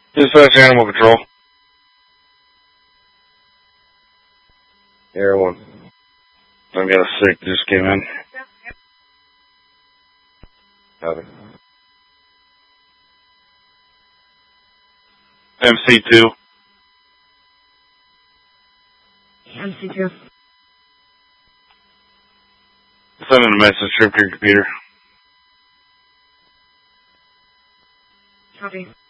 Dispatch Animal Control. Air 1. I got a sick just came in. Copy. MC2. MC2. Sending a message to your computer. Copy.